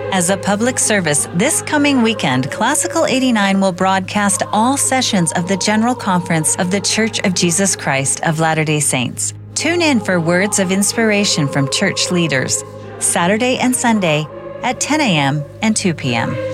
As a public service, this coming weekend, Classical 89 will broadcast all sessions of the General Conference of the Church of Jesus Christ of Latter-day Saints. Tune in for words of inspiration from church leaders, Saturday and Sunday at 10 a.m. and 2 p.m.